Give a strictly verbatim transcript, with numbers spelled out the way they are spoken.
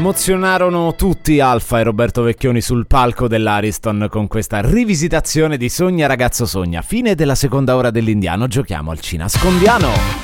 Emozionarono tutti Alfa e Roberto Vecchioni sul palco dell'Ariston con questa rivisitazione di Sogna ragazzo sogna. Fine della seconda ora dell'Indiano, giochiamo al Cinascondiano.